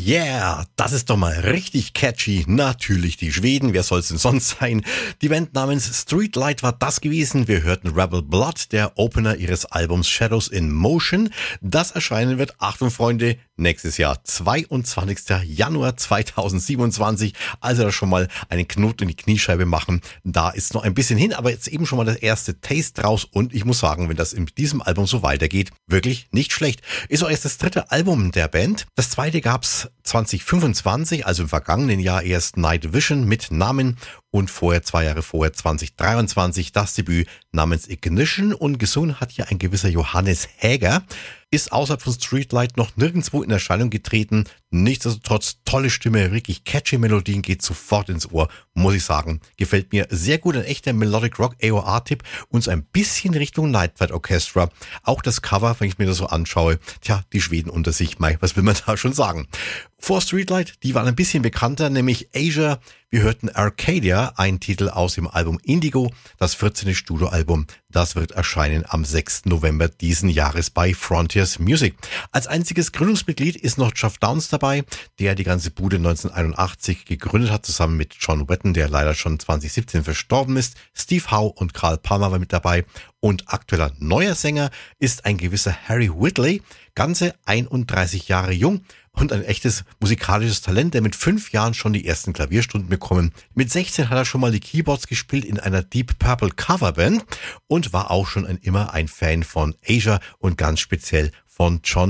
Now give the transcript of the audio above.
Yeah, das ist doch mal richtig catchy. Natürlich die Schweden, wer soll's denn sonst sein? Die Band namens Streetlight war das gewesen. Wir hörten Rebel Blood, der Opener ihres Albums Shadows in Motion. Das erscheinen wird, Achtung Freunde, nächstes Jahr, 22. Januar 2027. Also da schon mal einen Knoten in die Kniescheibe machen. Da ist noch ein bisschen hin, aber jetzt eben schon mal das erste Taste raus. Und ich muss sagen, wenn das in diesem Album so weitergeht, wirklich nicht schlecht. Ist auch erst das dritte Album der Band. Das zweite gab's 2025, also im vergangenen Jahr erst Night Vision mit Namen und vorher 2 Jahre vorher 2023 das Debüt namens Ignition und gesungen hat hier ein gewisser Johannes Häger. Ist außerhalb von Streetlight noch nirgendwo in Erscheinung getreten. Nichtsdestotrotz tolle Stimme, wirklich catchy Melodien, geht sofort ins Ohr, muss ich sagen. Gefällt mir sehr gut, ein echter Melodic Rock AOR-Tipp und so ein bisschen Richtung Night Flight Orchestra. Auch das Cover, wenn ich mir das so anschaue, tja, die Schweden unter sich, Mike, was will man da schon sagen? Vor Streetlight, die waren ein bisschen bekannter, nämlich Asia. Wir hörten Arcadia, ein Titel aus dem Album Indigo, das 14. Studioalbum. Das wird erscheinen am 6. November diesen Jahres bei Frontiers Music. Als einziges Gründungsmitglied ist noch Geoff Downes dabei, der die ganze Bude 1981 gegründet hat, zusammen mit John Wetton, der leider schon 2017 verstorben ist. Steve Howe und Carl Palmer war mit dabei. Und aktueller neuer Sänger ist ein gewisser Harry Whitley, ganze 31 Jahre jung und ein echtes musikalisches Talent, der mit 5 Jahren schon die ersten Klavierstunden bekommen. Mit 16 hat er schon mal die Keyboards gespielt in einer Deep Purple Coverband und war auch schon immer ein Fan von Asia und ganz speziell von John